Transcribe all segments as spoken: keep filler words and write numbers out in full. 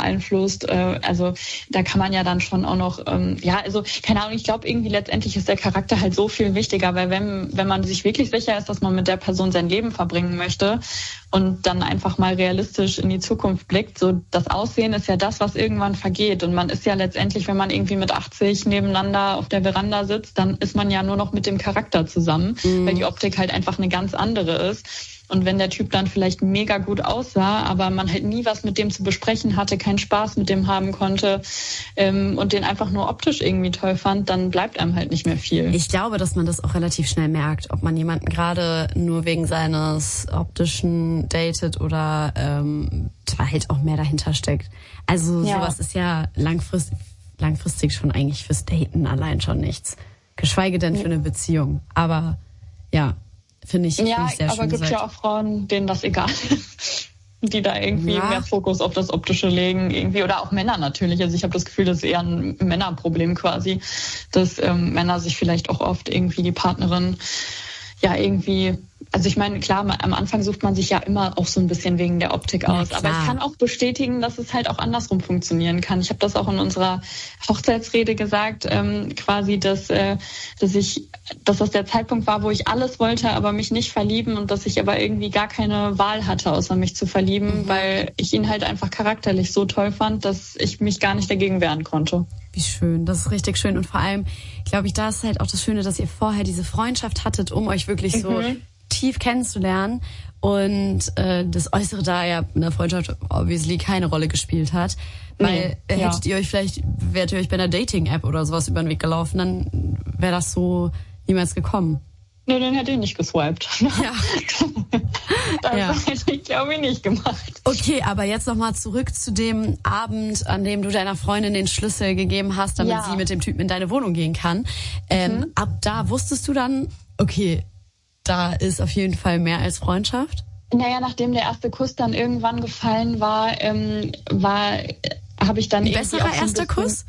beeinflusst. Äh, also da kann man ja dann schon auch noch, ähm, ja, also keine Ahnung, ich glaube irgendwie letztendlich ist der Charakter halt so viel wichtiger, weil wenn, wenn man sich wirklich sicher ist, dass man mit der Person sein Leben verbringen möchte und dann einfach mal realistisch in die Zukunft blickt, so das Aussehen ist ja das, was irgendwann vergeht. Und man ist ja letztendlich, wenn man irgendwie mit achtzig nebeneinander auf der Veranda sitzt, dann ist man ja nur noch mit dem Charakter zusammen, mhm. weil die Optik halt einfach eine ganz andere ist. Und wenn der Typ dann vielleicht mega gut aussah, aber man halt nie was mit dem zu besprechen hatte, keinen Spaß mit dem haben konnte ähm, und den einfach nur optisch irgendwie toll fand, dann bleibt einem halt nicht mehr viel. Ich glaube, dass man das auch relativ schnell merkt, ob man jemanden gerade nur wegen seines optischen datet oder ähm, da halt auch mehr dahinter steckt. Also ja. sowas ist ja langfristig, langfristig schon eigentlich fürs Daten allein schon nichts. Geschweige denn für eine Beziehung. Aber ja, finde ich, ja, find ich sehr schön. Ja, aber gibt ja auch Frauen, denen das egal ist, die da irgendwie ja. mehr Fokus auf das Optische legen, irgendwie, oder auch Männer natürlich. Also ich habe das Gefühl, das ist eher ein Männerproblem quasi, dass ähm, Männer sich vielleicht auch oft irgendwie die Partnerin ja irgendwie, also ich meine, klar, am Anfang sucht man sich ja immer auch so ein bisschen wegen der Optik aus, ja, aber ich kann auch bestätigen, dass es halt auch andersrum funktionieren kann. Ich habe das auch in unserer Hochzeitsrede gesagt, ähm, quasi, dass, äh, dass ich, dass das der Zeitpunkt war, wo ich alles wollte, aber mich nicht verlieben und dass ich aber irgendwie gar keine Wahl hatte, außer mich zu verlieben, mhm. weil ich ihn halt einfach charakterlich so toll fand, dass ich mich gar nicht dagegen wehren konnte. Wie schön, das ist richtig schön. Und vor allem, glaube ich, da ist halt auch das Schöne, dass ihr vorher diese Freundschaft hattet, um euch wirklich so mhm. tief kennenzulernen und äh, das Äußere da ja in der Freundschaft obviously keine Rolle gespielt hat. Weil nee, hättet ja. ihr euch vielleicht, wärt ihr euch bei einer Dating-App oder sowas über den Weg gelaufen, dann wäre das so niemals gekommen. Nee, den hätte ich nicht geswiped. Ja. Das ja. hätte ich, glaube ich, nicht gemacht. Okay, aber jetzt nochmal zurück zu dem Abend, an dem du deiner Freundin den Schlüssel gegeben hast, damit ja. sie mit dem Typen in deine Wohnung gehen kann. Ähm, mhm. Ab da wusstest du dann, okay, da ist auf jeden Fall mehr als Freundschaft? Naja, nachdem der erste Kuss dann irgendwann gefallen war, ähm, war, habe ich dann ein irgendwie besserer auch so ein erster Kuss?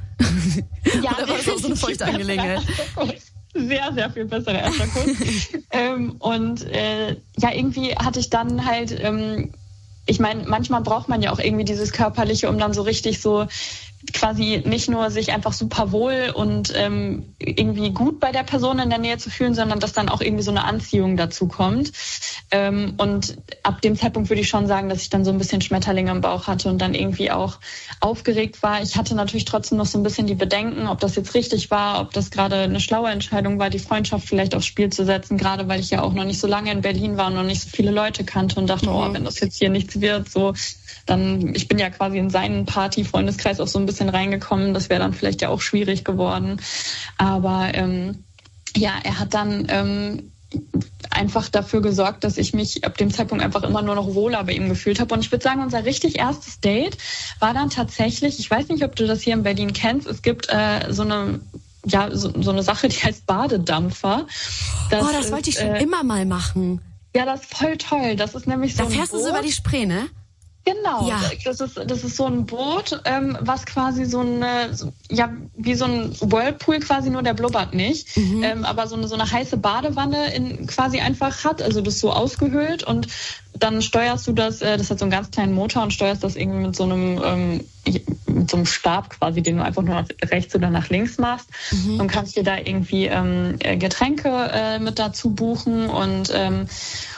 Ja, oder war das auch so eine feuchte Angelegenheit? Sehr, sehr viel besserer erster Kuss. ähm, und äh, ja, irgendwie hatte ich dann halt, ähm, ich meine, manchmal braucht man ja auch irgendwie dieses Körperliche, um dann so richtig so quasi nicht nur sich einfach super wohl und ähm, irgendwie gut bei der Person in der Nähe zu fühlen, sondern dass dann auch irgendwie so eine Anziehung dazu kommt. Ähm, und ab dem Zeitpunkt würde ich schon sagen, dass ich dann so ein bisschen Schmetterlinge im Bauch hatte und dann irgendwie auch aufgeregt war. Ich hatte natürlich trotzdem noch so ein bisschen die Bedenken, ob das jetzt richtig war, ob das gerade eine schlaue Entscheidung war, die Freundschaft vielleicht aufs Spiel zu setzen, gerade weil ich ja auch noch nicht so lange in Berlin war und noch nicht so viele Leute kannte und dachte, mhm. oh, wenn das jetzt hier nichts wird, so dann, ich bin ja quasi in seinen Party-Freundeskreis auch so ein bisschen reingekommen, das wäre dann vielleicht ja auch schwierig geworden. Aber ähm, ja, er hat dann ähm, einfach dafür gesorgt, dass ich mich ab dem Zeitpunkt einfach immer nur noch wohler bei ihm gefühlt habe. Und ich würde sagen, unser richtig erstes Date war dann tatsächlich, ich weiß nicht, ob du das hier in Berlin kennst, es gibt äh, so eine ja so, so eine Sache, die heißt Badedampfer. Das oh, das ist, wollte ich schon äh, immer mal machen. Ja, das ist voll toll. Das ist nämlich so da fährst ein du so über die Spree, ne? Genau, ja. das ist das ist so ein Boot, ähm, was quasi so eine, so, ja, wie so ein Whirlpool quasi, nur der blubbert nicht, mhm. ähm, aber so eine so eine heiße Badewanne in quasi einfach hat, also das so ausgehöhlt und dann steuerst du das, äh, das hat so einen ganz kleinen Motor und steuerst das irgendwie mit so einem ähm, mit so einem Stab quasi, den du einfach nur nach rechts oder nach links machst mhm. und kannst dir da irgendwie ähm, Getränke äh, mit dazu buchen und ähm,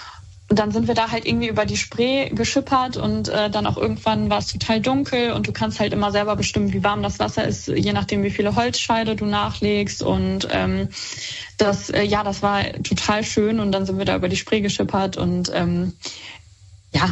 Und dann sind wir da halt irgendwie über die Spree geschippert und äh, dann auch irgendwann war es total dunkel und du kannst halt immer selber bestimmen, wie warm das Wasser ist, je nachdem, wie viele Holzscheide du nachlegst. Und ähm, das, äh, ja, das war total schön und dann sind wir da über die Spree geschippert und ähm, ja,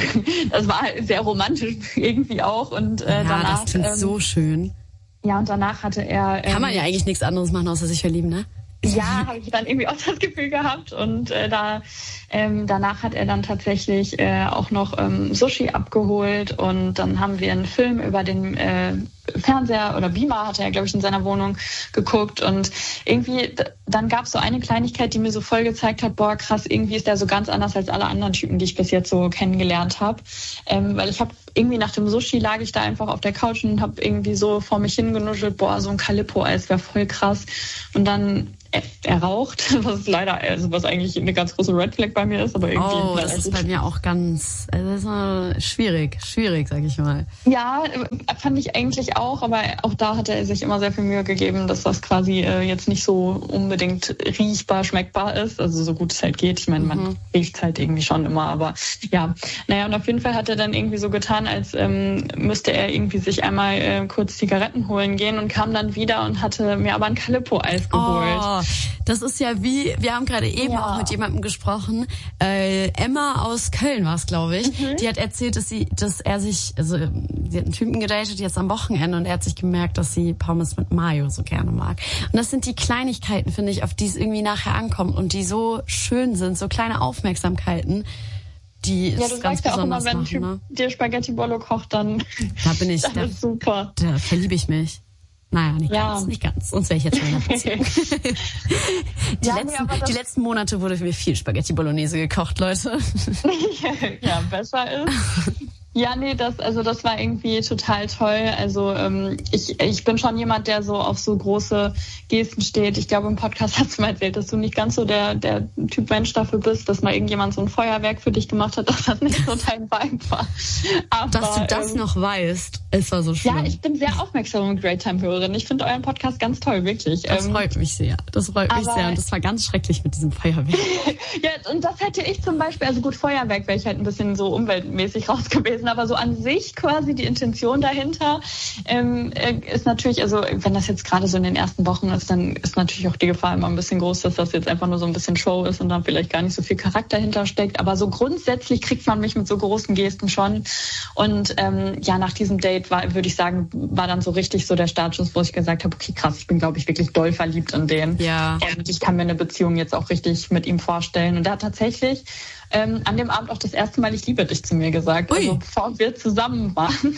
das war sehr romantisch irgendwie auch. Und äh, ja, danach, das klingt ähm, so schön. Ja, und danach hatte er... Ähm, Kann man ja eigentlich nichts anderes machen, außer sich verlieben, ne? Ja, habe ich dann irgendwie auch das Gefühl gehabt und äh, da ähm, danach hat er dann tatsächlich äh, auch noch ähm, Sushi abgeholt und dann haben wir einen Film über den äh, Fernseher oder Beamer hatte er, glaube ich, in seiner Wohnung geguckt. Und irgendwie, dann gab es so eine Kleinigkeit, die mir so voll gezeigt hat, boah, krass, irgendwie ist der so ganz anders als alle anderen Typen, die ich bis jetzt so kennengelernt habe. Ähm, weil ich habe irgendwie nach dem Sushi lag ich da einfach auf der Couch und habe irgendwie so vor mich hingenuschelt, boah, so ein Calippo-Eis wäre voll krass. Und dann er, er raucht, was leider, also was eigentlich eine ganz große Red Flag bei mir ist, aber irgendwie. Oh, das ist bei mir auch ganz, also das ist mal schwierig, schwierig, sag ich mal. Ja, fand ich eigentlich auch, aber auch da hat er sich immer sehr viel Mühe gegeben, dass das quasi äh, jetzt nicht so unbedingt riechbar, schmeckbar ist, also so gut es halt geht. Ich meine, man mhm. riecht halt irgendwie schon immer, aber ja. Naja, und auf jeden Fall hat er dann irgendwie so getan, als ähm, müsste er irgendwie sich einmal äh, kurz Zigaretten holen gehen und kam dann wieder und hatte mir aber ein Calippo-Eis geholt. Oh. Das ist ja wie, wir haben gerade eben ja. auch mit jemandem gesprochen, äh, Emma aus Köln war es, glaube ich, mhm. die hat erzählt, dass sie, dass er sich, also sie hat einen Typen gedatet jetzt am Wochenende und er hat sich gemerkt, dass sie Pommes mit Mayo so gerne mag. Und das sind die Kleinigkeiten, finde ich, auf die es irgendwie nachher ankommt und die so schön sind, so kleine Aufmerksamkeiten, die ja, es ganz besonders ja auch immer, wenn machen. Ein Typ ne? dir Spaghetti Bolo kocht, dann, da bin ich, das da, ist super. Da verliebe ich mich. Naja, nicht ja. ganz, nicht ganz. Sonst wäre ich jetzt schon in der Beziehung. die, ja, letzten, nee, die letzten Monate wurde für mir viel Spaghetti Bolognese gekocht, Leute. ja, besser ist. Ja, nee, das, also das war irgendwie total toll. Also ähm, ich, ich bin schon jemand, der so auf so große Gesten steht. Ich glaube, im Podcast hast du mal erzählt, dass du nicht ganz so der, der Typ Mensch dafür bist, dass mal irgendjemand so ein Feuerwerk für dich gemacht hat, dass das nicht so dein Vibe war. Aber, dass du das ähm, noch weißt, es war so schön. Ja, ich bin sehr aufmerksam und Great Time-Hörerin. Ich finde euren Podcast ganz toll, wirklich. Das ähm, freut mich sehr. Das freut mich sehr. Und das war ganz schrecklich mit diesem Feuerwerk. ja, und das hätte ich zum Beispiel, also gut, Feuerwerk wäre ich halt ein bisschen so umweltmäßig raus gewesen, aber so an sich quasi die Intention dahinter ähm, ist natürlich, also wenn das jetzt gerade so in den ersten Wochen ist, dann ist natürlich auch die Gefahr immer ein bisschen groß, dass das jetzt einfach nur so ein bisschen Show ist und dann vielleicht gar nicht so viel Charakter hintersteckt. Aber so grundsätzlich kriegt man mich mit so großen Gesten schon. Und ähm, ja, nach diesem Date war, würde ich sagen, war dann so richtig so der Startschuss, wo ich gesagt habe, okay, krass, ich bin, glaube ich, wirklich doll verliebt in den. Ja. Und ich kann mir eine Beziehung jetzt auch richtig mit ihm vorstellen. Und er hat tatsächlich ähm, an dem Abend auch das erste Mal ich liebe dich zu mir gesagt, Ui. also bevor wir zusammen waren.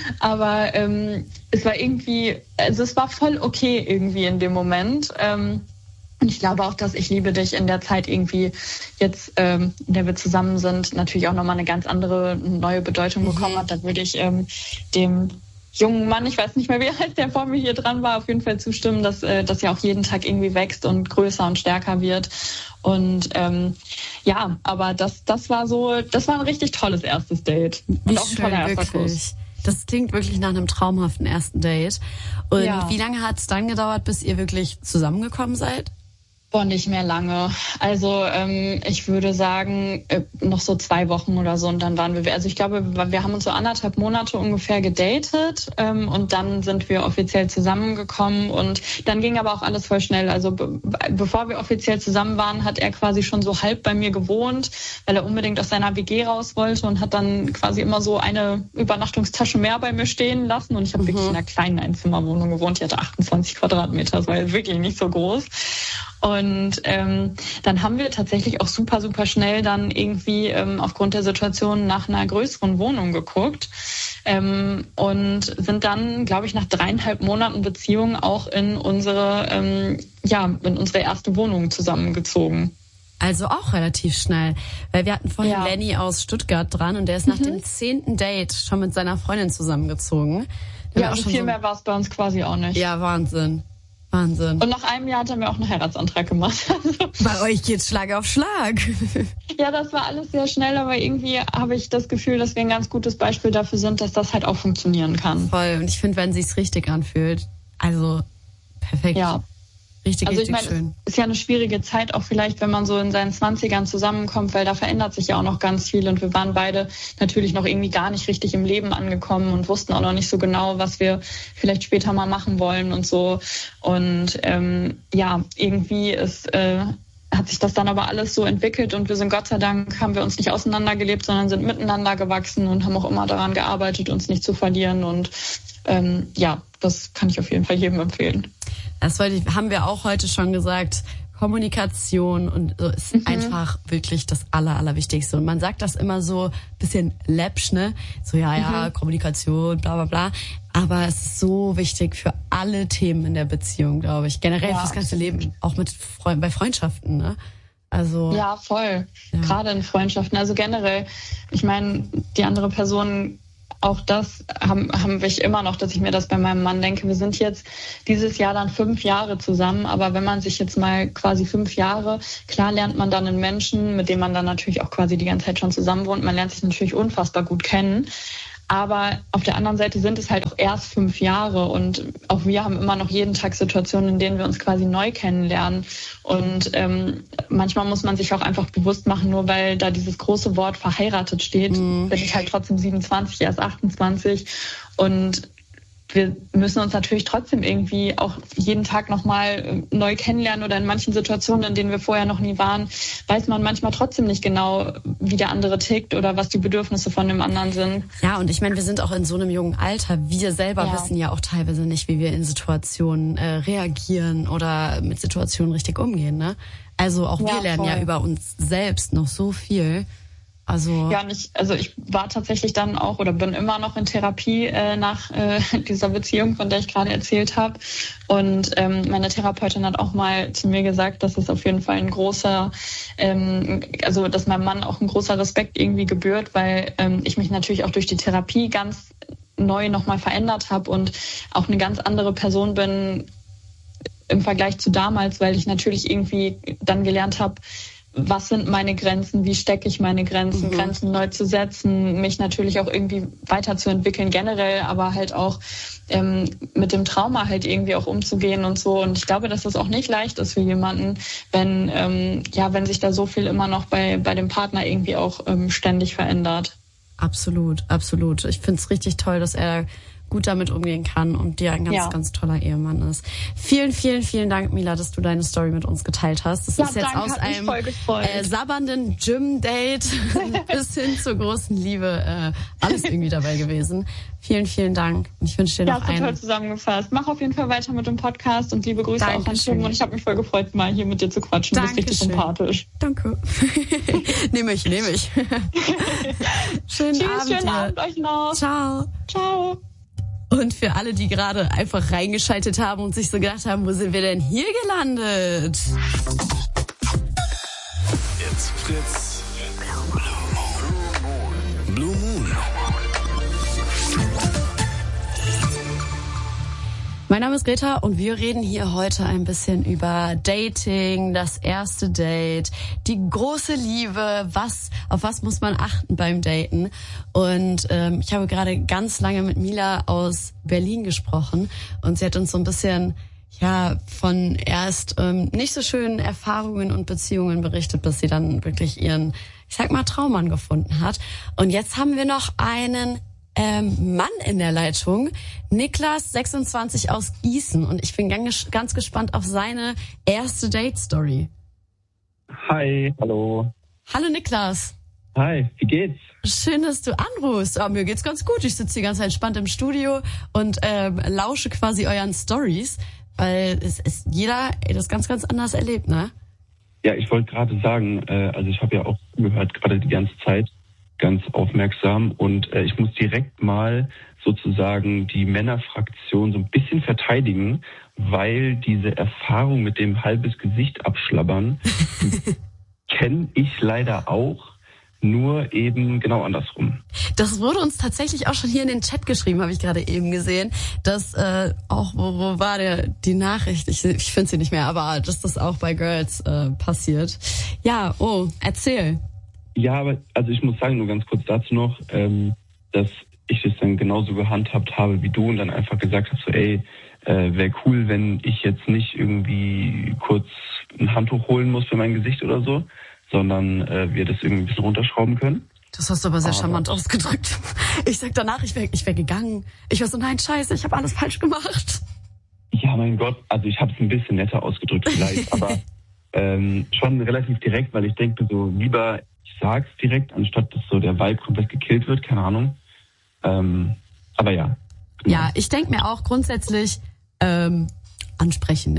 Aber ähm, es war irgendwie, also es war voll okay irgendwie in dem Moment. Ähm, und ich glaube auch, dass ich liebe dich in der Zeit irgendwie jetzt, ähm, in der wir zusammen sind, natürlich auch nochmal eine ganz andere, neue Bedeutung mhm. bekommen hat. Da würde ich ähm, dem jungen Mann, ich weiß nicht mehr, wie alt der vor mir hier dran war, auf jeden Fall zustimmen, dass äh, das ja auch jeden Tag irgendwie wächst und größer und stärker wird. Und ähm, ja, aber das das war so, das war ein richtig tolles erstes Date. Und wie auch ein schön, toller erster wirklich. Kuss. Das klingt wirklich nach einem traumhaften ersten Date. Und Ja. wie lange hat es dann gedauert, bis ihr wirklich zusammengekommen seid? Boah, nicht mehr lange. Also ähm, ich würde sagen, äh, noch so zwei Wochen oder so und dann waren wir, also ich glaube, wir, wir haben uns so anderthalb Monate ungefähr gedatet ähm, und dann sind wir offiziell zusammengekommen und dann ging aber auch alles voll schnell. Also be- bevor wir offiziell zusammen waren, hat er quasi schon so halb bei mir gewohnt, weil er unbedingt aus seiner W G raus wollte und hat dann quasi immer so eine Übernachtungstasche mehr bei mir stehen lassen und ich habe mhm. wirklich in einer kleinen Einzimmerwohnung gewohnt, die hatte achtundzwanzig Quadratmeter, das war jetzt wirklich nicht so groß. Und ähm, dann haben wir tatsächlich auch super, super schnell dann irgendwie ähm, aufgrund der Situation nach einer größeren Wohnung geguckt ähm, und sind dann, glaube ich, nach dreieinhalb Monaten Beziehung auch in unsere, ähm, ja, in unsere erste Wohnung zusammengezogen. Also auch relativ schnell, weil wir hatten vorhin Ja. Lenny aus Stuttgart dran und der ist nach Mhm. dem zehnten Date schon mit seiner Freundin zusammengezogen. Da Ja, auch also schon viel so, mehr war es bei uns quasi auch nicht. Ja, Wahnsinn. Wahnsinn. Und nach einem Jahr hat er mir auch einen Heiratsantrag gemacht. Also, bei euch geht's Schlag auf Schlag. ja, das war alles sehr schnell, aber irgendwie habe ich das Gefühl, dass wir ein ganz gutes Beispiel dafür sind, dass das halt auch funktionieren kann. Voll. Und ich finde, wenn sich's richtig anfühlt, also perfekt. Ja. Richtig, Also ich richtig meine, schön. es ist ja eine schwierige Zeit, auch vielleicht, wenn man so in seinen Zwanzigern zusammenkommt, weil da verändert sich ja auch noch ganz viel und wir waren beide natürlich noch irgendwie gar nicht richtig im Leben angekommen und wussten auch noch nicht so genau, was wir vielleicht später mal machen wollen und so. Und ähm, ja, irgendwie ist... Äh, hat sich das dann aber alles so entwickelt und wir sind Gott sei Dank, haben wir uns nicht auseinandergelebt, sondern sind miteinander gewachsen und haben auch immer daran gearbeitet, uns nicht zu verlieren und ähm, ja, das kann ich auf jeden Fall jedem empfehlen. Das wollte ich, haben wir auch heute schon gesagt. Kommunikation und so ist mhm. einfach wirklich das Aller, Allerwichtigste. Und man sagt das immer so bisschen läppsch, ne? So, ja, ja, mhm. Kommunikation, bla, bla, bla. Aber es ist so wichtig für alle Themen in der Beziehung, glaube ich. Generell ja, fürs ganze Leben, auch mit Freund- bei Freundschaften, ne? Also. Ja, voll. Ja. Gerade in Freundschaften. Also generell, ich meine, die andere Person, auch das haben, haben wir immer noch, dass ich mir das bei meinem Mann denke. Wir sind jetzt dieses Jahr dann fünf Jahre zusammen, aber wenn man sich jetzt mal quasi fünf Jahre, klar lernt man dann einen Menschen, mit dem man dann natürlich auch quasi die ganze Zeit schon zusammen wohnt. Man lernt sich natürlich unfassbar gut kennen. Aber auf der anderen Seite sind es halt auch erst fünf Jahre und auch wir haben immer noch jeden Tag Situationen, in denen wir uns quasi neu kennenlernen. Und ähm, manchmal muss man sich auch einfach bewusst machen, nur weil da dieses große Wort verheiratet steht, mhm. bin ich halt trotzdem siebenundzwanzig, erst achtundzwanzig. Und wir müssen uns natürlich trotzdem irgendwie auch jeden Tag nochmal neu kennenlernen oder in manchen Situationen, in denen wir vorher noch nie waren, weiß man manchmal trotzdem nicht genau, wie der andere tickt oder was die Bedürfnisse von dem anderen sind. Ja, und ich meine, wir sind auch in so einem jungen Alter. Wir selber ja. wissen ja auch teilweise nicht, wie wir in Situationen äh, reagieren oder mit Situationen richtig umgehen, ne? Also auch wir ja, lernen voll. ja über uns selbst noch so viel. Also ja, und ich, also ich war tatsächlich dann auch oder bin immer noch in Therapie äh, nach äh, dieser Beziehung, von der ich gerade erzählt habe. Und ähm, meine Therapeutin hat auch mal zu mir gesagt, dass es auf jeden Fall ein großer, ähm, also dass meinem Mann auch ein großer Respekt irgendwie gebührt, weil ähm, ich mich natürlich auch durch die Therapie ganz neu nochmal verändert habe und auch eine ganz andere Person bin im Vergleich zu damals, weil ich natürlich irgendwie dann gelernt habe, was sind meine Grenzen, wie stecke ich meine Grenzen, mhm. Grenzen neu zu setzen, mich natürlich auch irgendwie weiterzuentwickeln generell, aber halt auch ähm, mit dem Trauma halt irgendwie auch umzugehen und so. Und ich glaube, dass das auch nicht leicht ist für jemanden, wenn ähm, ja, wenn sich da so viel immer noch bei bei dem Partner irgendwie auch ähm, ständig verändert. Absolut, absolut. Ich finde es richtig toll, dass er gut damit umgehen kann und dir ein ganz, ja. ganz toller Ehemann ist. Vielen, vielen, vielen Dank, Mila, dass du deine Story mit uns geteilt hast. Das ja, ist jetzt danke, aus einem äh, sabbernden Gym-Date bis hin zur großen Liebe äh, alles irgendwie dabei gewesen. Vielen, vielen Dank. Und ich wünsche dir noch ja, einen... Ja, toll zusammengefasst. Mach auf jeden Fall weiter mit dem Podcast und liebe Grüße Dankeschön. Auch an Tim. Und ich habe mich voll gefreut, mal hier mit dir zu quatschen. Du bist richtig sympathisch. Danke. nehme ich, nehme ich. schönen Tschüss, Abend. Schönen Abend euch noch. Ciao. Ciao. Und für alle, die gerade einfach reingeschaltet haben und sich so gedacht haben, wo sind wir denn hier gelandet? It's Fritz. Blue Moon. Mein Name ist Greta und wir reden hier heute ein bisschen über Dating, das erste Date, die große Liebe, was, auf was muss man achten beim Daten. Und ähm, ich habe gerade ganz lange mit Mila aus Berlin gesprochen und sie hat uns so ein bisschen ja von erst ähm, nicht so schönen Erfahrungen und Beziehungen berichtet, bis sie dann wirklich ihren, ich sag mal, Traummann gefunden hat. Und jetzt haben wir noch einen Ähm, Mann in der Leitung, Niklas, sechsundzwanzig aus Gießen, und ich bin ganz, ganz gespannt auf seine erste Date-Story. Hi, hallo. Hallo Niklas. Hi, wie geht's? Schön, dass du anrufst. Oh, mir geht's ganz gut. Ich sitze hier ganz entspannt im Studio und ähm, lausche quasi euren Stories, weil es ist jeder das ganz, ganz anders erlebt, ne? Ja, ich wollte gerade sagen, äh, also ich habe ja auch gehört gerade die ganze Zeit, ganz aufmerksam, und äh, ich muss direkt mal sozusagen die Männerfraktion so ein bisschen verteidigen, weil diese Erfahrung mit dem halbes Gesicht abschlabbern kenne ich leider auch, nur eben genau andersrum. Das wurde uns tatsächlich auch schon hier in den Chat geschrieben, habe ich gerade eben gesehen, dass äh, auch, wo, wo war der die Nachricht, ich, ich finde sie nicht mehr, aber dass das auch bei Girls äh, passiert. Ja, oh, erzähl. Ja, aber also ich muss sagen, nur ganz kurz dazu noch, ähm, dass ich das dann genauso gehandhabt habe wie du und dann einfach gesagt habe, so ey, äh, wäre cool, wenn ich jetzt nicht irgendwie kurz ein Handtuch holen muss für mein Gesicht oder so, sondern äh, wir das irgendwie ein bisschen runterschrauben können. Das hast du aber sehr aber charmant ausgedrückt. Ich sag danach, ich wäre ich wär gegangen. Ich war so, nein, scheiße, ich habe alles falsch gemacht. Ja, mein Gott, also ich habe es ein bisschen netter ausgedrückt vielleicht, aber ähm, schon relativ direkt, weil ich denke so, lieber ich sag's direkt, anstatt dass so der Vibe komplett gekillt wird, keine Ahnung. Ähm, aber ja. Genau. Ja, ich denke mir auch grundsätzlich ähm, ansprechen, ne?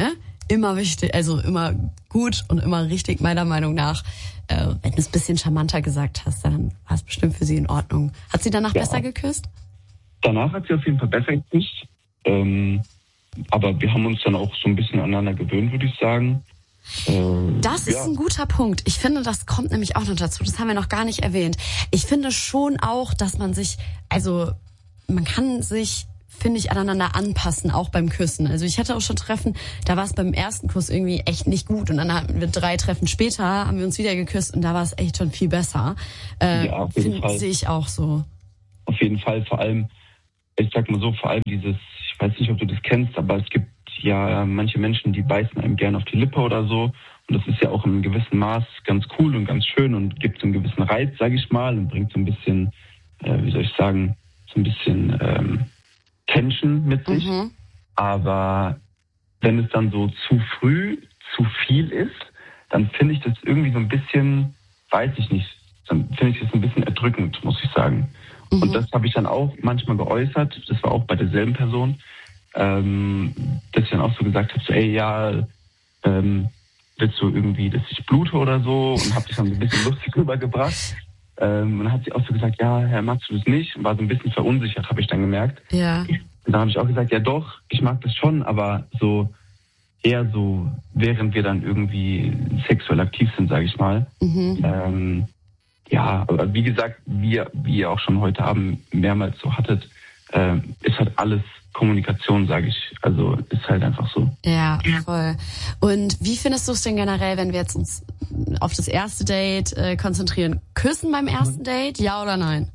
immer wichtig, also immer gut und immer richtig, meiner Meinung nach. Äh, wenn du es ein bisschen charmanter gesagt hast, dann war es bestimmt für sie in Ordnung. Hat sie danach ja. besser geküsst? Danach hat sie auf jeden Fall besser geküsst. Ähm, aber wir haben uns dann auch so ein bisschen aneinander gewöhnt, würde ich sagen. Ähm, das ist ja. ein guter Punkt. Ich finde, das kommt nämlich auch noch dazu. Das haben wir noch gar nicht erwähnt. Ich finde schon auch, dass man sich, also man kann sich, finde ich, aneinander anpassen, auch beim Küssen. Also ich hatte auch schon Treffen, da war es beim ersten Kuss irgendwie echt nicht gut. Und dann hatten wir drei Treffen später, haben wir uns wieder geküsst und da war es echt schon viel besser. Äh, ja, auf jeden Fall. Sehe ich auch so. Auf jeden Fall, vor allem, ich sag mal so, vor allem dieses, ich weiß nicht, ob du das kennst, aber es gibt ja manche Menschen, die beißen einem gerne auf die Lippe oder so. Und das ist ja auch in gewissem Maß ganz cool und ganz schön und gibt so einen gewissen Reiz, sage ich mal, und bringt so ein bisschen, äh, wie soll ich sagen, so ein bisschen ähm, Tension mit sich. Mhm. Aber wenn es dann so zu früh, zu viel ist, dann finde ich das irgendwie so ein bisschen, weiß ich nicht, dann finde ich das ein bisschen erdrückend, muss ich sagen. Mhm. Und das habe ich dann auch manchmal geäußert, das war auch bei derselben Person, ähm, dass ich dann auch so gesagt habe, so, ey, ja, ähm, willst du irgendwie, dass ich blute oder so, und habe dich dann so ein bisschen lustig rübergebracht. Ähm, und dann hat sie auch so gesagt, ja, Herr, magst du das nicht? Und war so ein bisschen verunsichert, habe ich dann gemerkt. Ja. Und dann habe ich auch gesagt, ja doch, ich mag das schon, aber so eher so, während wir dann irgendwie sexuell aktiv sind, sage ich mal. Mhm. Ähm, ja, aber wie gesagt, wie, wie ihr auch schon heute Abend mehrmals so hattet, äh, ist halt alles Kommunikation, sage ich. Also ist halt einfach so. Ja, voll. Und wie findest du es denn generell, wenn wir jetzt uns auf das erste Date äh, konzentrieren? Küssen beim ersten Date, ja oder nein?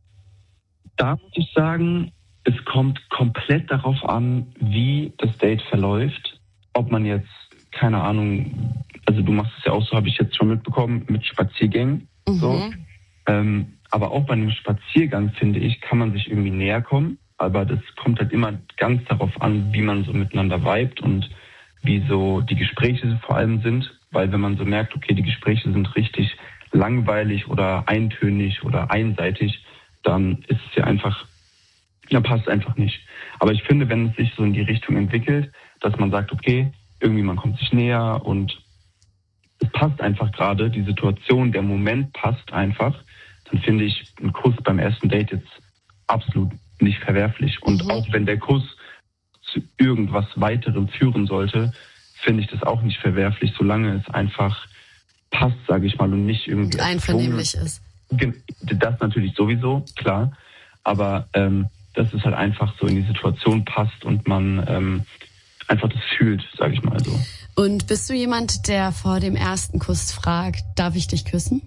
Da muss ich sagen, es kommt komplett darauf an, wie das Date verläuft. Ob man jetzt, keine Ahnung, also du machst es ja auch so, habe ich jetzt schon mitbekommen, mit Spaziergängen. Mhm. So. Ähm, aber auch bei einem Spaziergang, finde ich, kann man sich irgendwie näher kommen. Aber das kommt halt immer ganz darauf an, wie man so miteinander vibet und wie so die Gespräche vor allem sind. Weil wenn man so merkt, okay, die Gespräche sind richtig langweilig oder eintönig oder einseitig, dann ist es ja einfach, ja, passt einfach nicht. Aber ich finde, wenn es sich so in die Richtung entwickelt, dass man sagt, okay, irgendwie man kommt sich näher und es passt einfach gerade, die Situation, der Moment passt einfach, dann finde ich einen Kuss beim ersten Date jetzt absolut nicht verwerflich. Und mhm. auch wenn der Kuss zu irgendwas weiterem führen sollte, finde ich das auch nicht verwerflich, solange es einfach passt, sage ich mal, und nicht irgendwie einvernehmlich ist. Das natürlich sowieso, klar. Aber ähm, dass es halt einfach so in die Situation passt und man ähm, einfach das fühlt, sage ich mal so. Und bist du jemand, der vor dem ersten Kuss fragt, darf ich dich küssen?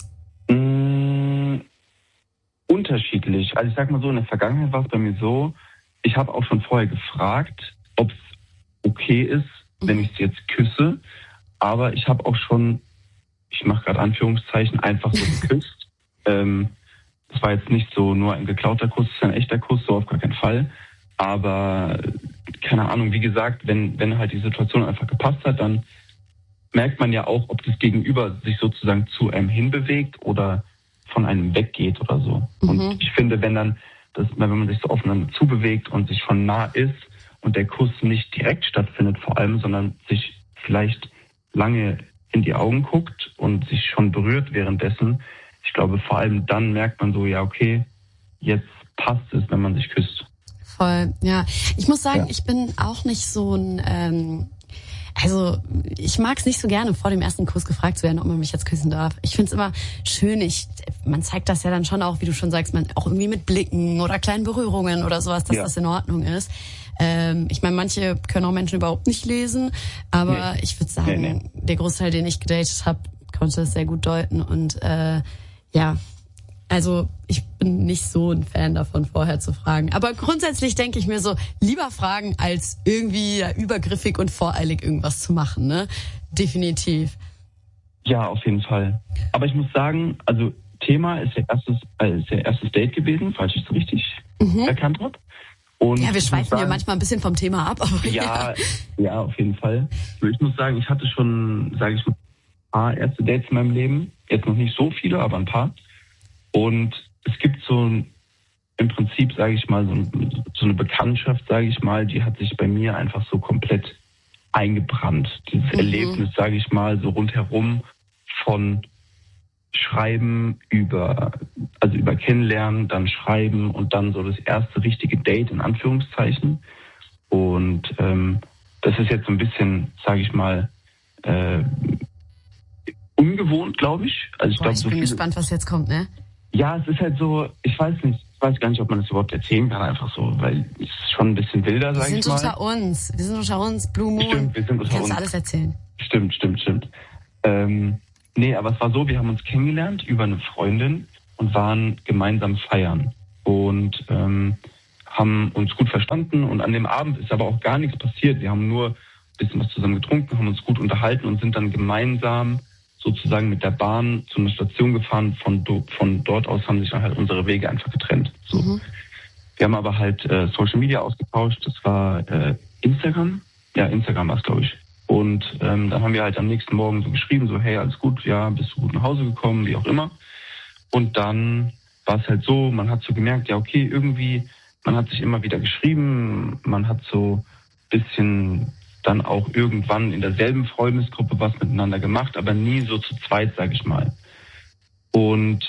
Mmh, unterschiedlich. Also ich sag mal so, in der Vergangenheit war es bei mir so, ich habe auch schon vorher gefragt, ob es okay ist, mhm. wenn ich sie jetzt küsse. Aber ich habe auch schon, ich mache gerade Anführungszeichen, einfach so geküsst. ähm, das war jetzt nicht so nur ein geklauter Kuss, das ist ein echter Kuss, so auf gar keinen Fall. Aber keine Ahnung, wie gesagt, wenn, wenn halt die Situation einfach gepasst hat, dann merkt man ja auch, ob das Gegenüber sich sozusagen zu einem hinbewegt oder von einem weggeht oder so. Mhm. Und ich finde, wenn dann, das, wenn man sich so aufeinander zubewegt und sich schon nah ist und der Kuss nicht direkt stattfindet vor allem, sondern sich vielleicht lange in die Augen guckt und sich schon berührt währenddessen, ich glaube, vor allem dann merkt man so, ja, okay, jetzt passt es, wenn man sich küsst. Voll, ja. Ich muss sagen, ja. ich bin auch nicht so ein, ähm, also ich mag es nicht so gerne, vor dem ersten Kuss gefragt zu werden, ob man mich jetzt küssen darf. Ich finde es immer schön, ich, man zeigt das ja dann schon auch, wie du schon sagst, man auch irgendwie mit Blicken oder kleinen Berührungen oder sowas, dass ja. das in Ordnung ist. Ähm, ich meine, manche können auch Menschen überhaupt nicht lesen, aber nee. ich würde sagen, nee, nee. der Großteil, den ich gedatet habe, konnte das sehr gut deuten und äh, ja, also ich bin nicht so ein Fan davon, vorher zu fragen. Aber grundsätzlich denke ich mir so, lieber fragen, als irgendwie ja, übergriffig und voreilig irgendwas zu machen, ne? Definitiv. Ja, auf jeden Fall. Aber ich muss sagen, also Thema ist der erstes, äh, ist der erstes Date gewesen, falls ich es richtig mhm. erkannt habe. Und ja, wir schweifen ja manchmal ein bisschen vom Thema ab. Aber ja, ja, ja, auf jeden Fall. Ich muss sagen, ich hatte schon, sage ich mal, ein paar erste Dates in meinem Leben. Jetzt noch nicht so viele, aber ein paar. Und es gibt so ein, im Prinzip, sage ich mal, so, ein, so eine Bekanntschaft, sage ich mal, die hat sich bei mir einfach so komplett eingebrannt. Dieses mhm. Erlebnis, sage ich mal, so rundherum von Schreiben über, also über Kennenlernen, dann Schreiben und dann so das erste richtige Date in Anführungszeichen. Und ähm, das ist jetzt so ein bisschen, sage ich mal, äh, ungewohnt, glaube ich. Also ich, Boah, glaub, ich so bin viele, gespannt, was jetzt kommt, ne? Ja, es ist halt so, ich weiß nicht, ich weiß gar nicht, ob man das überhaupt erzählen kann, einfach so, weil es ist schon ein bisschen wilder, sage ich mal. Wir sind unter uns, wir sind unter uns, Blue Moon. Stimmt, wir sind unter Kannst uns. du alles erzählen. Stimmt, stimmt, stimmt. Ähm, nee, aber es war so, wir haben uns kennengelernt über eine Freundin und waren gemeinsam feiern und ähm, haben uns gut verstanden und an dem Abend ist aber auch gar nichts passiert. Wir haben nur ein bisschen was zusammen getrunken, haben uns gut unterhalten und sind dann gemeinsam sozusagen mit der Bahn zu einer Station gefahren. Von, do, von dort aus haben sich dann halt unsere Wege einfach getrennt. So. Mhm. Wir haben aber halt äh, Social Media ausgetauscht. Das war äh, Instagram. Ja, Instagram war es, glaube ich. Und ähm, dann haben wir halt am nächsten Morgen so geschrieben, so hey, alles gut, ja, bist du gut nach Hause gekommen, wie auch immer. Und dann war es halt so, man hat so gemerkt, ja okay, irgendwie, man hat sich immer wieder geschrieben, man hat so ein bisschen dann auch irgendwann in derselben Freundesgruppe was miteinander gemacht, aber nie so zu zweit, sag ich mal. Und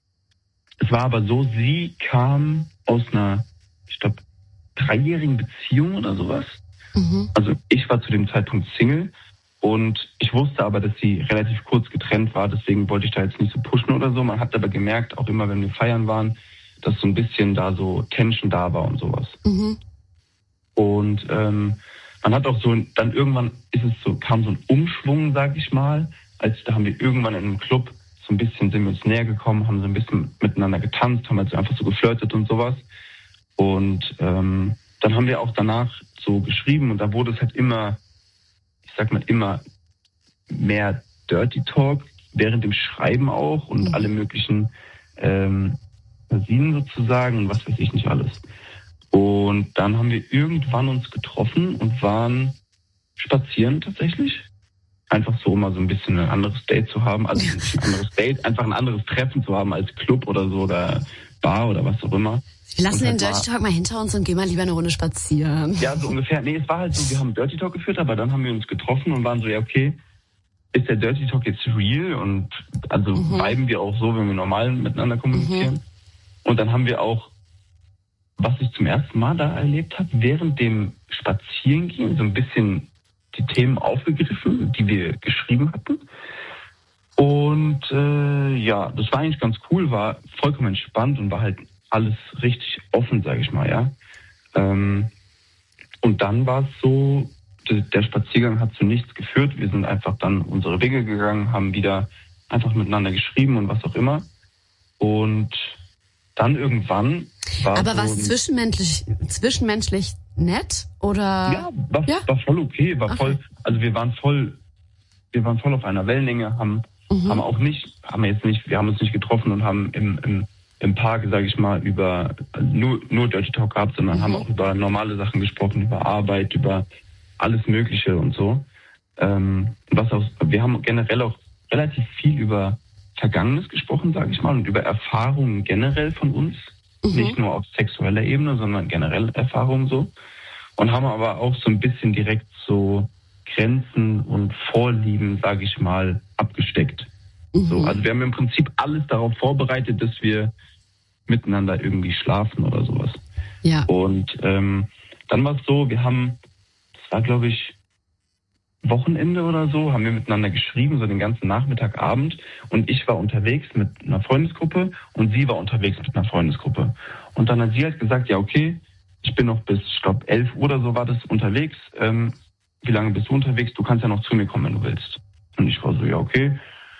es war aber so, sie kam aus einer, ich glaube, dreijährigen Beziehung oder sowas. Mhm. Also ich war zu dem Zeitpunkt Single und ich wusste aber, dass sie relativ kurz getrennt war, deswegen wollte ich da jetzt nicht so pushen oder so. Man hat aber gemerkt, auch immer wenn wir feiern waren, dass so ein bisschen da so Tension da war und sowas. Mhm. Und ähm, man hat auch so, dann irgendwann ist es so, kam so ein Umschwung, sag ich mal, als da haben wir irgendwann in einem Club so ein bisschen, sind wir uns näher gekommen, haben so ein bisschen miteinander getanzt, haben also einfach so geflirtet und sowas. Und ähm, dann haben wir auch danach so geschrieben und da wurde es halt immer, ich sag mal, immer mehr Dirty Talk während dem Schreiben auch und mhm. alle möglichen ähm, Versinen sozusagen und was weiß ich nicht alles. Und dann haben wir irgendwann uns getroffen und waren spazieren tatsächlich. Einfach so, um mal so ein bisschen ein anderes Date zu haben. Also nicht ein anderes Date, einfach ein anderes Treffen zu haben als Club oder so oder Bar oder was auch immer. Wir lassen halt den Dirty Talk mal hinter uns und gehen mal lieber eine Runde spazieren. Ja, so ungefähr. Nee, es war halt so, wir haben Dirty Talk geführt, aber dann haben wir uns getroffen und waren so, ja okay, ist der Dirty Talk jetzt real? Und also mhm. viben wir auch so, wenn wir normal miteinander kommunizieren. Mhm. Und dann haben wir auch, was ich zum ersten Mal da erlebt habe, während dem Spazierengehen so ein bisschen die Themen aufgegriffen, die wir geschrieben hatten. Und äh, ja, das war eigentlich ganz cool, war vollkommen entspannt und war halt alles richtig offen, sage ich mal, ja. Ähm, und dann war es so, der Spaziergang hat zu nichts geführt. Wir sind einfach dann unsere Wege gegangen, haben wieder einfach miteinander geschrieben und was auch immer. Und dann irgendwann war Aber so war es zwischenmenschlich, zwischenmenschlich nett oder? Ja, war, ja? war voll okay, war okay. voll, also wir waren voll, wir waren voll auf einer Wellenlänge, haben, mhm. haben auch nicht, haben jetzt nicht, wir haben uns nicht getroffen und haben im, im, im Park, sage ich mal, über, nur, nur Dirty Talk gehabt, sondern mhm. haben auch über normale Sachen gesprochen, über Arbeit, über alles Mögliche und so. Ähm, was auch, wir haben generell auch relativ viel über Vergangenes gesprochen, sage ich mal, und über Erfahrungen generell von uns. Mhm. Nicht nur auf sexueller Ebene, sondern generell Erfahrungen so. Und haben aber auch so ein bisschen direkt so Grenzen und Vorlieben, sage ich mal, abgesteckt. Mhm. So, also wir haben im Prinzip alles darauf vorbereitet, dass wir miteinander irgendwie schlafen oder sowas. Ja. Und ähm, dann war es so, wir haben, das war glaube ich Wochenende oder so, haben wir miteinander geschrieben, so den ganzen Nachmittag, Abend. Und ich war unterwegs mit einer Freundesgruppe und sie war unterwegs mit einer Freundesgruppe. Und dann hat sie halt gesagt, ja okay, ich bin noch bis, ich glaube, elf Uhr oder so war das unterwegs. Ähm, wie lange bist du unterwegs? Du kannst ja noch zu mir kommen, wenn du willst. Und ich war so, ja okay,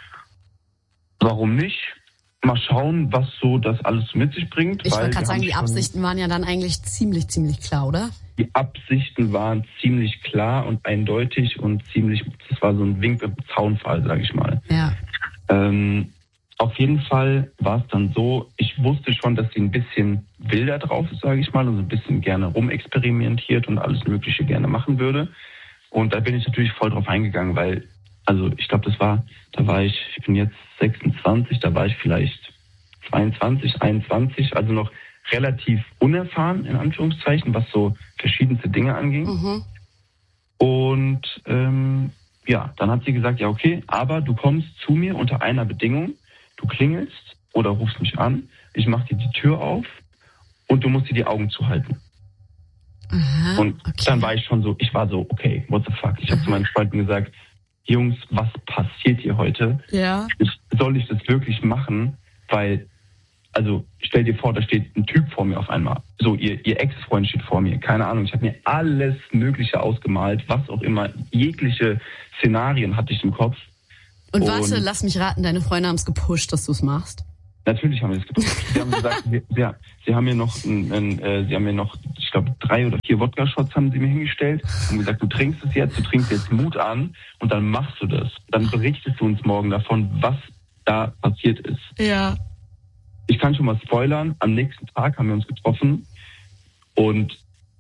warum nicht? Mal schauen, was so das alles mit sich bringt. Ich wollte gerade sagen, die Absichten waren ja dann eigentlich ziemlich, ziemlich klar, oder? Die Absichten waren ziemlich klar und eindeutig und ziemlich, das war so ein Wink im Zaunfall, sag ich mal. Ja. Ähm, auf jeden Fall war es dann so, ich wusste schon, dass sie ein bisschen wilder drauf ist, sage ich mal, und so ein bisschen gerne rumexperimentiert und alles Mögliche gerne machen würde. Und da bin ich natürlich voll drauf eingegangen, weil, also ich glaube, das war, da war ich, ich bin jetzt sechsundzwanzig, da war ich vielleicht zweiundzwanzig, einundzwanzig, also noch relativ unerfahren, in Anführungszeichen, was so verschiedenste Dinge anging. Mhm. Und ähm, ja, dann hat sie gesagt, ja okay, aber du kommst zu mir unter einer Bedingung. Du klingelst oder rufst mich an, ich mache dir die Tür auf und du musst dir die Augen zuhalten. Aha, und okay. Dann war ich schon so, ich war so, okay, what the fuck. Ich habe zu meinen Freunden gesagt, Jungs, was passiert hier heute? Ja. Ich, soll ich das wirklich machen? Weil, also stell dir vor, da steht ein Typ vor mir auf einmal. So, ihr, ihr Ex-Freund steht vor mir. Keine Ahnung, ich habe mir alles Mögliche ausgemalt, was auch immer. Jegliche Szenarien hatte ich im Kopf. Und warte, und lass mich raten, deine Freunde haben es gepusht, dass du es machst. Natürlich haben wir das gepusht. Sie haben gesagt, sie, ja, sie haben mir noch, ein, ein, äh, sie haben mir noch, ich glaube, drei oder vier Wodka-Shots haben sie mir hingestellt und gesagt, du trinkst es jetzt, du trinkst jetzt Mut an und dann machst du das. Dann berichtest du uns morgen davon, was da passiert ist. Ja. Ich kann schon mal spoilern, am nächsten Tag haben wir uns getroffen und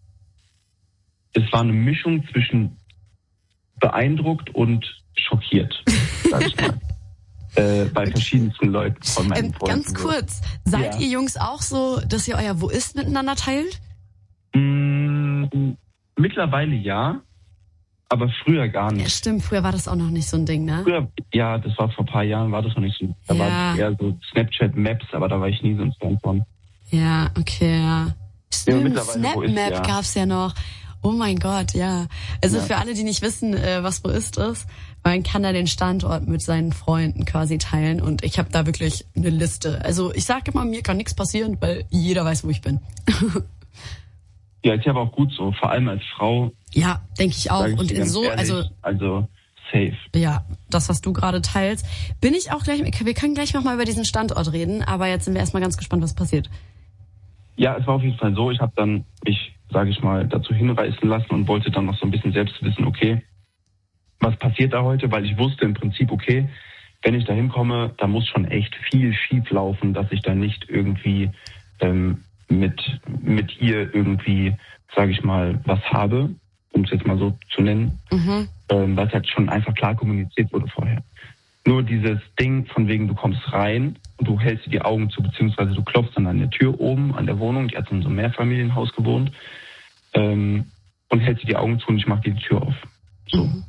es war eine Mischung zwischen beeindruckt und schockiert, sag ich mal. äh, bei verschiedensten Leuten von meinen ähm, Freunden. Ganz kurz, seid ja. ihr Jungs auch so, dass ihr euer Wo ist miteinander teilt? Mm, mittlerweile ja, aber früher gar nicht. Ja, stimmt, früher war das auch noch nicht so ein Ding, ne? Früher, ja, das war vor ein paar Jahren, war das noch nicht so. Da ja. war es eher so Snapchat-Maps, aber da war ich nie so ein Fan von. Ja, okay, ja. Stimmt, ja, Snap-Map ja. gab's ja noch. Oh mein Gott, ja. Also ja. für alle, die nicht wissen, was Wo ist ist, man kann da den Standort mit seinen Freunden quasi teilen und ich habe da wirklich eine Liste. Also ich sage immer, mir kann nichts passieren, weil jeder weiß, wo ich bin. Ja, ist ja aber auch gut so, vor allem als Frau. Ja, denke ich auch. Ich und in so, ehrlich, also also safe. Ja, das, was du gerade teilst, bin ich auch gleich. Wir können gleich noch mal über diesen Standort reden, aber jetzt sind wir erstmal ganz gespannt, was passiert. Ja, es war auf jeden Fall so. Ich habe dann mich, sage ich mal, dazu hinreißen lassen und wollte dann noch so ein bisschen selbst wissen, okay, was passiert da heute? Weil ich wusste im Prinzip, okay, wenn ich da hinkomme, da muss schon echt viel schief laufen, dass ich da nicht irgendwie ähm, mit mit ihr irgendwie, sage ich mal, was habe, um es jetzt mal so zu nennen, mhm. ähm, was halt schon einfach klar kommuniziert wurde vorher. Nur dieses Ding von wegen, du kommst rein und du hältst dir die Augen zu, beziehungsweise du klopfst dann an der Tür oben an der Wohnung, die hat in so einem Mehrfamilienhaus gewohnt, ähm, und hältst dir die Augen zu und ich mach dir die Tür auf. So. Mhm.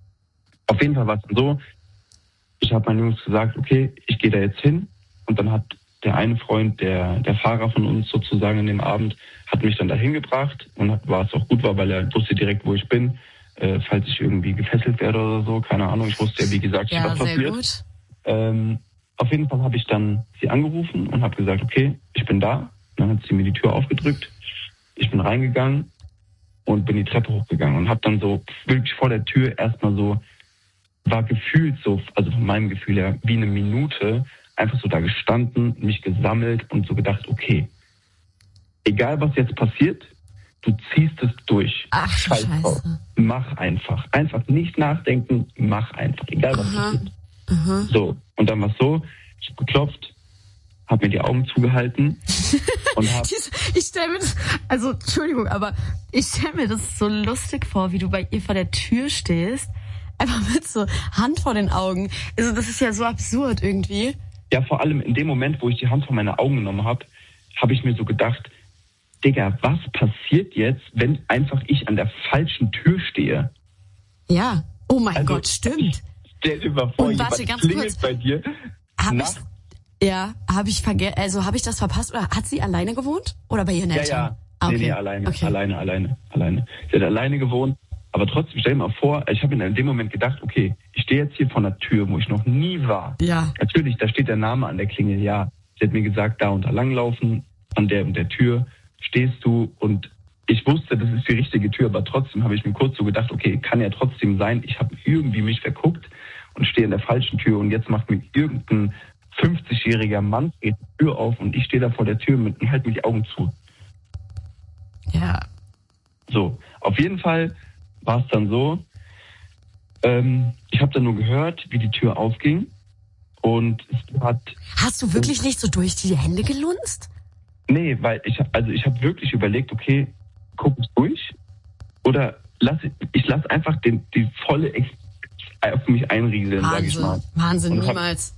Auf jeden Fall war es dann so, ich habe meinen Jungs gesagt, okay, ich gehe da jetzt hin und dann hat der eine Freund, der der Fahrer von uns sozusagen an dem Abend, hat mich dann dahin gebracht und hat, war es auch gut war, weil er wusste direkt, wo ich bin, äh, falls ich irgendwie gefesselt werde oder so, keine Ahnung, ich wusste ja, wie gesagt, ja, was sehr passiert. Gut. Ähm, auf jeden Fall habe ich dann sie angerufen und habe gesagt, okay, ich bin da. Dann hat sie mir die Tür aufgedrückt, ich bin reingegangen und bin die Treppe hochgegangen und habe dann so wirklich vor der Tür erstmal so, war gefühlt so, also von meinem Gefühl her, wie eine Minute einfach so da gestanden, mich gesammelt und so gedacht, okay, egal was jetzt passiert, du ziehst es durch. Ach, Scheiß Scheiße. drauf. Mach einfach. Einfach nicht nachdenken, mach einfach. Egal was Aha. passiert. Aha. So, und dann war es so, ich habe geklopft, habe mir die Augen zugehalten und habe... Ich stelle mir das, also Entschuldigung, aber ich stelle mir das so lustig vor, wie du bei ihr vor der Tür stehst, einfach mit so Hand vor den Augen. Also das ist ja so absurd irgendwie. Ja, vor allem in dem Moment, wo ich die Hand vor meine Augen genommen habe, habe ich mir so gedacht, Digga, was passiert jetzt, wenn einfach ich an der falschen Tür stehe? Ja, oh mein Also, Gott, stimmt. Stell dir mal vor, Und jemand warte, ganz klingelt kurz. bei dir. Hab nachts. ich, ja, habe ich vergessen, also habe ich das verpasst oder hat sie alleine gewohnt oder bei ihren Ja, Eltern? ja, Ah, nee, okay. nee, alleine, Okay. alleine, alleine, alleine. Sie hat alleine gewohnt, aber trotzdem, stell dir mal vor, ich habe in dem Moment gedacht, okay, ich stehe jetzt hier vor einer Tür, wo ich noch nie war. Ja. Natürlich, da steht der Name an der Klingel, ja. Sie hat mir gesagt, da und da langlaufen, an der und der Tür stehst du und ich wusste, das ist die richtige Tür, aber trotzdem habe ich mir kurz so gedacht, okay, kann ja trotzdem sein, ich habe irgendwie mich verguckt und stehe an der falschen Tür und jetzt macht mir irgendein fünfzigjähriger Mann die Tür auf und ich stehe da vor der Tür mit, und halte mir die Augen zu. Ja. So, auf jeden Fall war es dann so, ähm, ich habe dann nur gehört, wie die Tür aufging und es hat... Hast du wirklich nicht so durch die Hände gelunzt? Nee, weil ich also ich habe wirklich überlegt, okay, guck ich durch oder lass ich lass einfach den die volle Ex auf mich einrieseln, sag ich mal. Wahnsinn, Wahnsinn, Und hab- niemals.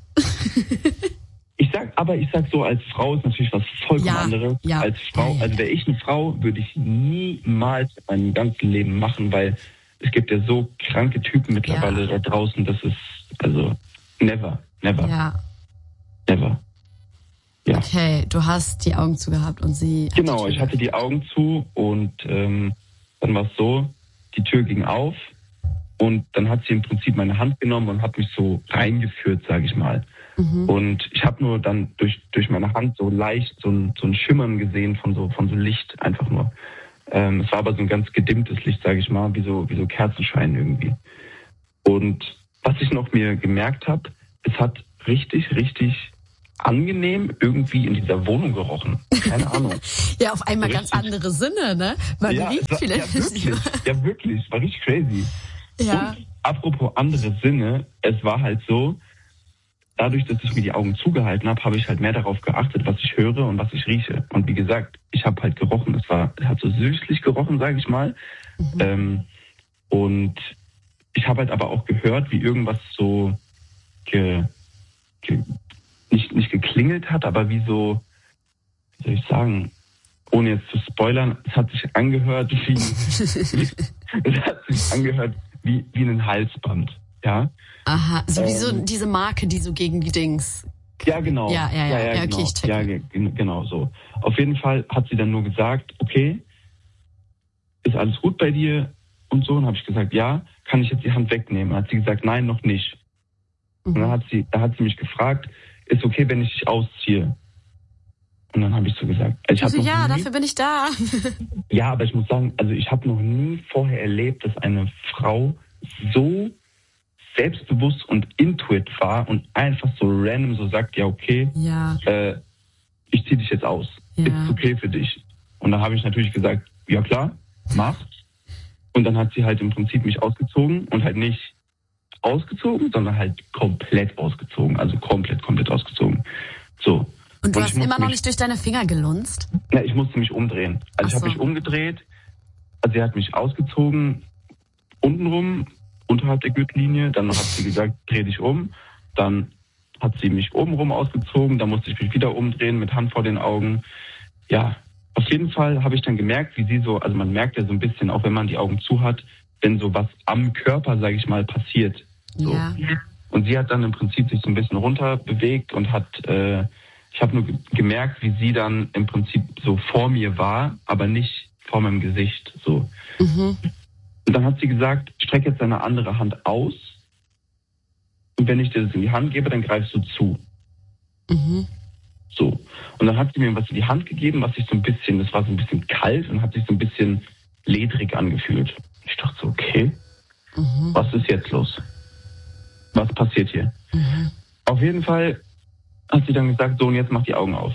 Ich sag, aber ich sag so, als Frau ist natürlich was vollkommen Ja, anderes. ja, Als Frau, ja, ja. also wäre ich eine Frau, würde ich niemals mein ganzes Leben machen, weil es gibt ja so kranke Typen mittlerweile ja. da draußen, das ist, also, never, never, ja. never. Ja. Okay, du hast die Augen zu gehabt und sie... Genau, ich hatte die Augen zu und ähm, dann war es so, die Tür ging auf und dann hat sie im Prinzip meine Hand genommen und hat mich so reingeführt, sage ich mal. Mhm. Und ich habe nur dann durch durch meine Hand so leicht so ein, so ein Schimmern gesehen von so von so Licht, einfach nur. Ähm, es war aber so ein ganz gedimmtes Licht, sage ich mal, wie so wie so Kerzenschein irgendwie. Und was ich noch mir gemerkt habe, es hat richtig, richtig angenehm irgendwie in dieser Wohnung gerochen. Keine Ahnung. Ja, auf einmal richtig. Ganz andere Sinne, ne? Man ja, riecht vielleicht. Ja, wirklich. Ja, wirklich. War richtig crazy. Ja. Und apropos andere Sinne, es war halt so, dadurch, dass ich mir die Augen zugehalten habe, habe ich halt mehr darauf geachtet, was ich höre und was ich rieche. Und wie gesagt, ich habe halt gerochen. Es war, es hat so süßlich gerochen, sage ich mal. Mhm. Ähm, und ich habe halt aber auch gehört, wie irgendwas so ge, ge, nicht, nicht geklingelt hat, aber wie so, wie soll ich sagen, ohne jetzt zu spoilern, es hat sich angehört wie, es hat sich angehört wie, wie ein Halsband, ja. Aha, so wie ähm, so diese Marke, die so gegen die Dings. Ja, genau. Ja, ja, ja, ja, ja genau. okay, ich checke. Ja, ge- genau so. Auf jeden Fall hat sie dann nur gesagt, okay, ist alles gut bei dir und so. Und habe ich gesagt, ja, kann ich jetzt die Hand wegnehmen? Hat sie gesagt, nein, noch nicht. Mhm. Und dann hat sie, da hat sie mich gefragt, ist okay, wenn ich dich ausziehe? Und dann habe ich so gesagt, ich also, hab ja, nie, dafür bin ich da. Ja, aber ich muss sagen, also ich habe noch nie vorher erlebt, dass eine Frau so selbstbewusst und intuit war und einfach so random so sagt, ja okay, ja. Äh, ich ziehe dich jetzt aus. Ja. Ist okay für dich. Und dann habe ich natürlich gesagt, ja klar, mach. Und dann hat sie halt im Prinzip mich ausgezogen und halt nicht ausgezogen, sondern halt komplett ausgezogen. Also komplett, komplett ausgezogen. So. Und du und hast immer noch mich, nicht durch deine Finger gelunzt? Na, ich musste mich umdrehen. Also Ach ich habe so. mich umgedreht. Also sie hat mich ausgezogen, untenrum, unterhalb der Gürtellinie. Dann hat sie gesagt, dreh dich um. Dann hat sie mich obenrum ausgezogen. Dann musste ich mich wieder umdrehen mit Hand vor den Augen. Ja, auf jeden Fall habe ich dann gemerkt, wie sie so, also man merkt ja so ein bisschen, auch wenn man die Augen zu hat, wenn so was am Körper, sage ich mal, passiert. So. Ja. Und sie hat dann im Prinzip sich so ein bisschen runter bewegt und hat, äh, ich habe nur ge- gemerkt, wie sie dann im Prinzip so vor mir war, aber nicht vor meinem Gesicht. So. Mhm. Und dann hat sie gesagt, streck jetzt deine andere Hand aus und wenn ich dir das in die Hand gebe, dann greifst du zu. Mhm. So. Und dann hat sie mir was in die Hand gegeben, was sich so ein bisschen, das war so ein bisschen kalt und hat sich so ein bisschen ledrig angefühlt. Ich dachte so, okay, mhm. was ist jetzt los? Was passiert hier? Mhm. Auf jeden Fall hat sie dann gesagt, so und jetzt mach die Augen auf.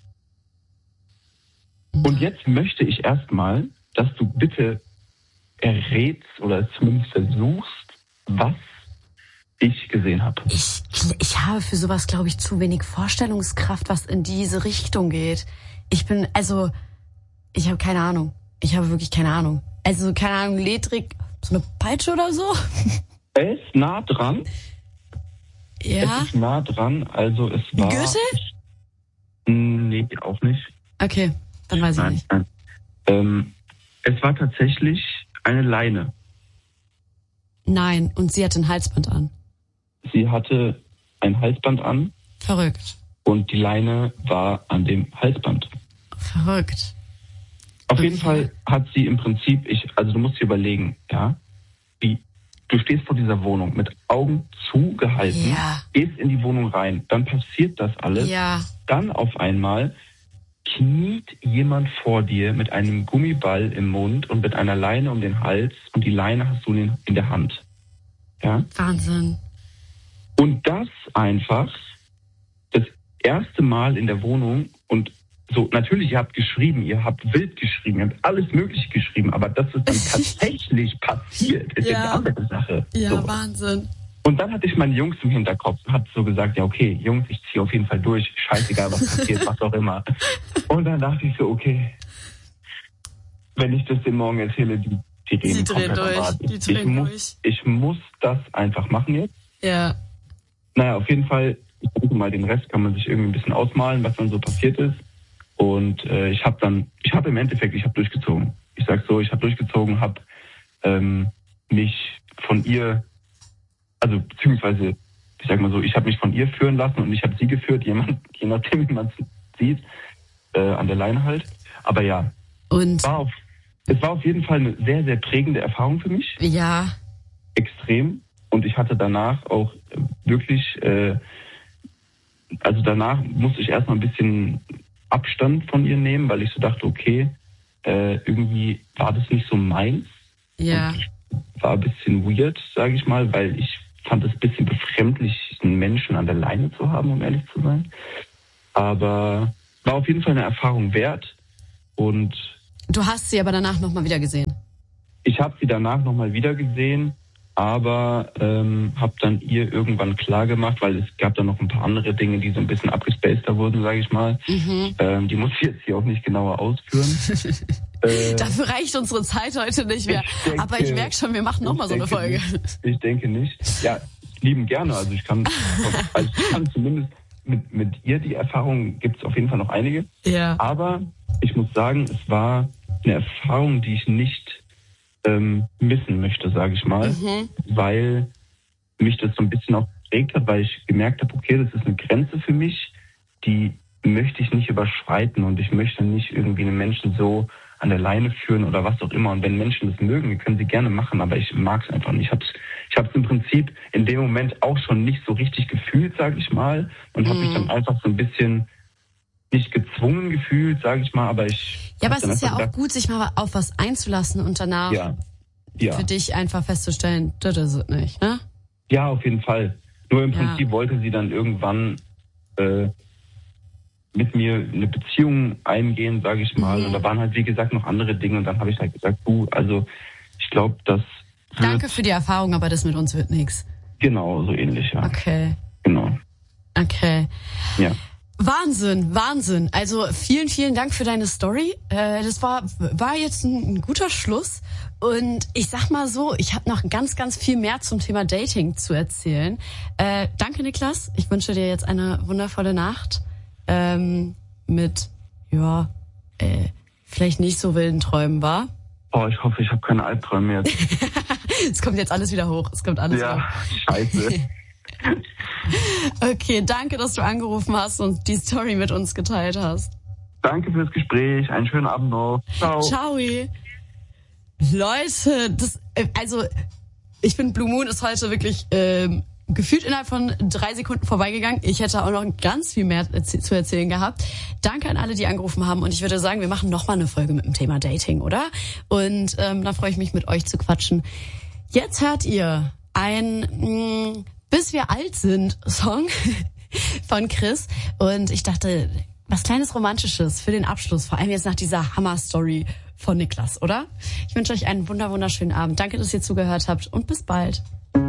Mhm. Und jetzt möchte ich erstmal, dass du bitte errätst oder zumindest versuchst, was ich gesehen habe. Ich, ich habe für sowas, glaube ich, zu wenig Vorstellungskraft, was in diese Richtung geht. Ich bin, also, ich habe keine Ahnung. Ich habe wirklich keine Ahnung. Also, keine Ahnung, ledrig, so eine Peitsche oder so? Er ist nah dran. Ja. Es ist nah dran, also es war... Gürtel? Nee, auch nicht. Okay, dann weiß ich nein, nicht. Nein. Ähm, es war tatsächlich eine Leine. Nein, und sie hatte ein Halsband an. Sie hatte ein Halsband an. Verrückt. Und die Leine war an dem Halsband. Verrückt. Auf okay. jeden Fall hat sie im Prinzip, ich, also du musst dir überlegen, ja, wie, du stehst vor dieser Wohnung mit Augen zugehalten, ja. gehst in die Wohnung rein, dann passiert das alles. Ja. Dann auf einmal kniet jemand vor dir mit einem Gummiball im Mund und mit einer Leine um den Hals und die Leine hast du in, in der Hand. Ja? Wahnsinn. Und das einfach das erste Mal in der Wohnung und so, natürlich, ihr habt geschrieben, ihr habt wild geschrieben, ihr habt alles Mögliche geschrieben, aber dass es dann tatsächlich passiert, ist ja. eine andere Sache. Ja, so. Wahnsinn. Und dann hatte ich meine Jungs im Hinterkopf und habe so gesagt, ja okay, Jungs, ich ziehe auf jeden Fall durch, scheißegal, was passiert, was auch immer. Und dann dachte ich so, okay, wenn ich das den morgen erzähle, die, die reden Sie drehen komplett durch, am Rad. die Ich drehen muss, durch. ich muss das einfach machen jetzt. Ja. Naja, auf jeden Fall, ich denke mal, den Rest kann man sich irgendwie ein bisschen ausmalen, was dann so passiert ist. Und äh, ich habe dann, ich habe im Endeffekt, ich habe durchgezogen. Ich sag so, ich habe durchgezogen, habe ähm, mich von ihr, also beziehungsweise, ich sag mal so, ich habe mich von ihr führen lassen und ich habe sie geführt, jemand, je nachdem, wie man es sieht, äh, an der Leine halt. Aber ja, und war auf, es war auf jeden Fall eine sehr, sehr prägende Erfahrung für mich. Ja. Extrem. Und ich hatte danach auch wirklich, äh, also danach musste ich erstmal ein bisschen Abstand von ihr nehmen, weil ich so dachte, okay, äh, irgendwie war das nicht so meins. Ja. Und war ein bisschen weird, sage ich mal, weil ich fand es ein bisschen befremdlich, einen Menschen an der Leine zu haben, um ehrlich zu sein. Aber war auf jeden Fall eine Erfahrung wert. Und du hast sie aber danach nochmal wieder gesehen? Ich habe sie danach nochmal wieder gesehen, aber ähm, habe dann ihr irgendwann klar gemacht, weil es gab dann noch ein paar andere Dinge, die so ein bisschen abgespaceder wurden, sage ich mal. Mhm. Ähm, die muss ich jetzt hier auch nicht genauer ausführen. äh, Dafür reicht unsere Zeit heute nicht mehr. Ich denke, aber ich merke schon, wir machen nochmal so eine Folge. Nicht, ich denke nicht. Ja, lieben gerne. Also ich kann, also ich kann zumindest mit, mit ihr die Erfahrung, gibt es auf jeden Fall noch einige. Ja. Aber ich muss sagen, es war eine Erfahrung, die ich nicht ähm, missen möchte, sage ich mal, mhm. weil mich das so ein bisschen auch geprägt hat, weil ich gemerkt habe, okay, das ist eine Grenze für mich, die möchte ich nicht überschreiten und ich möchte nicht irgendwie einen Menschen so an der Leine führen oder was auch immer. Und wenn Menschen das mögen, können sie gerne machen, aber ich mag es einfach nicht. Ich habe es ich hab's im Prinzip in dem Moment auch schon nicht so richtig gefühlt, sage ich mal, und habe mhm. mich dann einfach so ein bisschen nicht gezwungen gefühlt, sage ich mal, aber ich... Ja, aber es ist ja auch gut, sich mal auf was einzulassen und danach ja, ja. für dich einfach festzustellen, das ist es nicht, ne? Ja, auf jeden Fall. Nur im ja. Prinzip wollte sie dann irgendwann äh, mit mir eine Beziehung eingehen, sage ich mal. Mhm. Und da waren halt, wie gesagt, noch andere Dinge. Und dann habe ich halt gesagt, du, also ich glaube, das wird... Danke für die Erfahrung, aber das mit uns wird nichts. Genau, so ähnlich, ja. Okay. Genau. Okay. Ja. Wahnsinn, Wahnsinn. Also vielen, vielen Dank für deine Story. Äh, das war war jetzt ein, ein guter Schluss. Und ich sag mal so, ich habe noch ganz, ganz viel mehr zum Thema Dating zu erzählen. Äh, danke, Niklas. Ich wünsche dir jetzt eine wundervolle Nacht ähm, mit, ja, äh, vielleicht nicht so wilden Träumen, war? Oh, ich hoffe, ich habe keine Albträume jetzt. Es kommt jetzt alles wieder hoch. Es kommt alles ja, hoch. Scheiße. Okay, danke, dass du angerufen hast und die Story mit uns geteilt hast. Danke fürs Gespräch. Einen schönen Abend noch. Ciao. Ciao. Leute, das, also ich finde, Blue Moon ist heute wirklich ähm, gefühlt innerhalb von drei Sekunden vorbeigegangen. Ich hätte auch noch ganz viel mehr zu erzählen gehabt. Danke an alle, die angerufen haben. Und ich würde sagen, wir machen nochmal eine Folge mit dem Thema Dating, oder? Und ähm, da freue ich mich, mit euch zu quatschen. Jetzt hört ihr ein... Mh, Bis wir alt sind Song von Chris. Und ich dachte, was kleines Romantisches für den Abschluss. Vor allem jetzt nach dieser Hammer-Story von Niklas, oder? Ich wünsche euch einen wunder wunderschönen Abend. Danke, dass ihr zugehört habt und bis bald.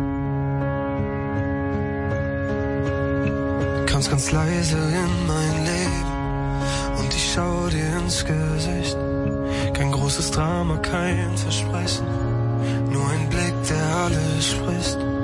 Du kommst ganz leise in mein Leben und ich schau dir ins Gesicht. Kein großes Drama, kein Versprechen, nur ein Blick, der alles spricht.